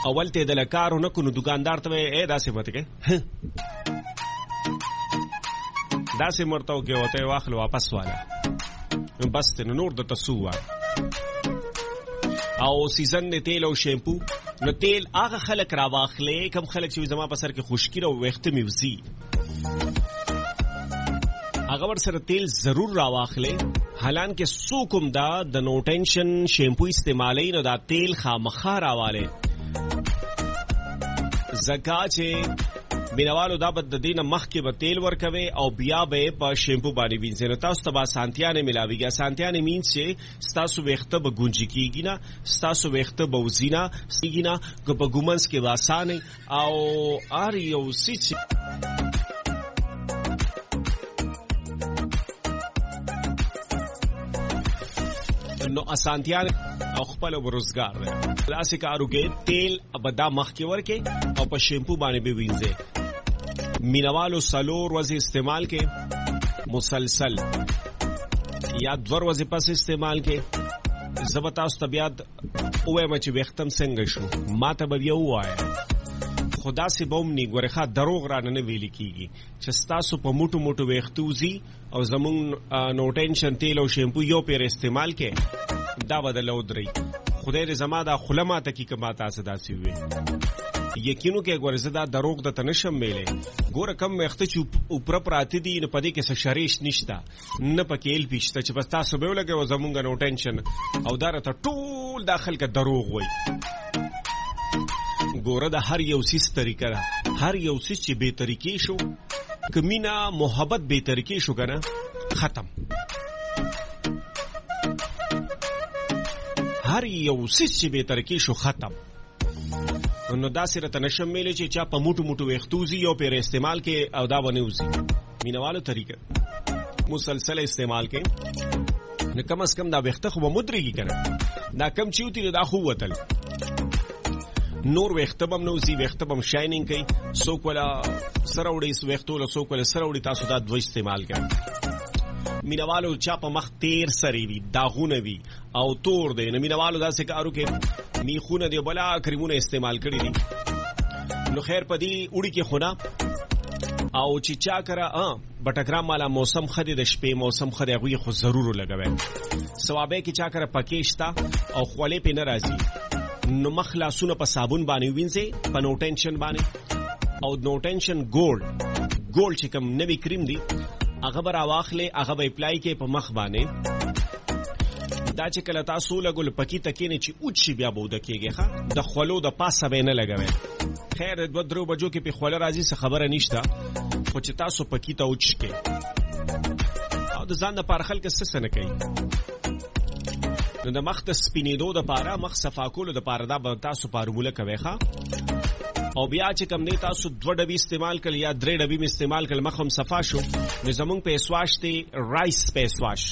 اول ته د لکارو نه کو نو دکاندار ته اے داسې مت کې داسې مرتو کې وته واخل واپس والا بس ته نور د تسوا او سیزن د تیل او شیمپو نو تیل هغه خلک را واخلې کم خلک چې زما په سر کې خشکی او وخت میوزي هغه ور سره تیل ضرور را واخلې حالانکه سوکم دا د نو ټینشن شیمپو استعمالي نو دا تیل خامخا راواله زکا چې بینوالو دا بد د دینه مخ کې به تیل ورکوي او بیا به په شیمپو باندې وینځي نو تاسو ته به سانتیانه ملاويږي سانتیانه مینس چې تاسو وخت به گونجي کیږي نه تاسو وخت به وزینا سیږي نه کو په ګومنس کې واسانه او ار یو سیچ نو اسانتیان او خپل روزګار دی لاسه کارو کې تیل ابدا مخ کې ورکه او په شیمپو باندې به وینځي مینوالو سلور وځي استعمال کې مسلسل یا دور وځي پس استعمال کې زبتا است طبيعت اوه مچ وختم څنګه شو ماته به یو وای خدا سي بومني ګورخه دروغ را نه ویل کیږي چې تاسو په موټو موټو وختوزي او زمون نو ټینشن تیل او شیمپو یو پیر استعمال کې دا بدلو دري خدای دې زما دا خلما ته کی کما تاسو داسي وي یقینو کې ګورزدا دروغ د تنشم میله ګور کم وخت چې اوپر پراتی دي نه پدې کې څه شریش نشتا نه پکېل پښته چې بس تاسو به ولګي و زمونږ نو ټینشن او دا ته ټول داخل کې دروغ وي ګوره د هر یو سیس طریقه ده هر یو سیس چې به طریقې شو کمینا محبت به طریقې شو کنه ختم هر یو سیس چې به طریقې شو ختم نو دا سره تنشم میلې چې چا په موټو موټو وختوزي او پر استعمال کې او دا ونیوزي مینوالو طریقه مسلسل استعمال کې نو کم از کم دا وخت خو مدريږي کنه دا کم چوتي دا خو وتل نور وختبم نوزي وختبم شاینینګ کوي سو کولا سروړې سو وختول سو کولا سروړې تاسو دا دوی استعمال کوي مینوالو چا په مخ تیر سری وي داغونه وي او تور دی نو مینوالو دا څه کارو کې میخونه دی بلا کریمونه استعمال کړی دي نو خیر پدی وړي کې خونه او چې چا کرا بټګرام والا موسم خدي د شپې موسم خدي غوي خو ضرور لګوي ثوابه کې چا کرا پکېشتا او خولې په ناراضي نو مخلصونه په صابون باندې وینځي په نو ټینشن باندې او نو ټینشن ګولډ چې کوم نوی کریم دی هغه بر واخلې هغه به اپلای کې په مخ باندې دا چې کله تاسو لګول پکی تکینه چې اوچ بیا بوده کېږي ښا د خولو د پاسه به نه لګوي خیر د 2 بجو کې په خوله راځي څه خبره نشته خو چې تاسو پکی ته اوچ کې او د ځان د پارخل کې څه نه کوي نو د مخ د سپینېدو د پاره مخ صفا کولو د پاره دا به تاسو فارموله کوي ښا او بیا چې کم نه تاسو 2 ډبي استعمال کړئ یا 3 ډبي استعمال کړئ مخم صفا شو نو زمونږ په سواش ته رایس په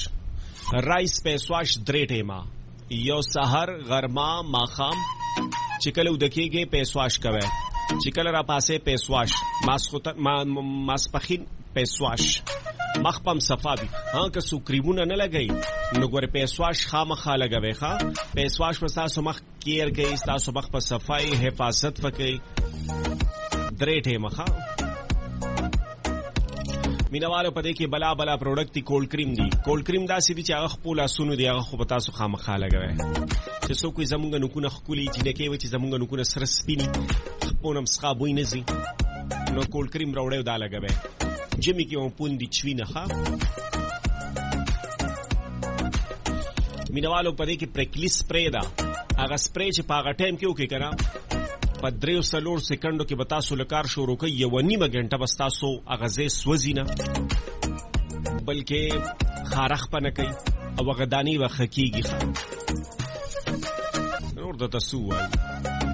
سواش 3 ټیما یو سحر غرما ماخام چې کله ودکیږي په سواش کوي چې کله را پاسه په سواش ماسپخین په سواش مخپم صفا بي که سو کریمونه نه لګي نو ګوره په سواش خامخا لګوي ښا په سواش تاسو مخ کیر کوي تاسو مخ په صفای حفاظت وکړي 3 ټیما ښا مینوالو پدې کې بلا پروډکټ دی کولډ کریم دا سې چې هغه خپل اسونو دی هغه خو به تاسو خامخا لګوي چې څوک زمونږ نکونه خولي چې نه کوي چې زمونږ نکونه سره سپینی خپونم سخابوي نه زی نو کولډ کریم راوړیو دا لګوي جمی کې اون پوندې چوینه ښا مینوالو پدې کې پریکلی سپری دا هغه سپری چې په هغه ټایم کې وکي کنه په 3 سکندو کې به تاسو لکار شروع کوي یو نیمه غنټه بس تاسو اغازه سوځینه بلکې خارخ پنه کوي او غدانی وخکیږي نور د تاسو